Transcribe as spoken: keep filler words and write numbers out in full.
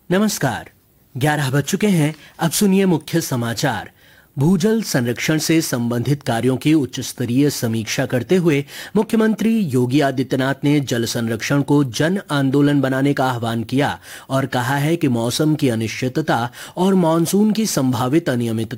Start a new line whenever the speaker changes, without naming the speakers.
नमस्कार। ग्यारह बज चुके हैं। अब सुनिए मुख्य समाचार। भूजल संरक्षण से संबंधित कार्यों की उच्च स्तरीय समीक्षा करते हुए मुख्यमंत्री योगी आदित्यनाथ ने जल संरक्षण को जन आंदोलन बनाने का आह्वान किया और कहा है कि मौसम की अनिश्चितता और मानसून की संभावित अनियमितता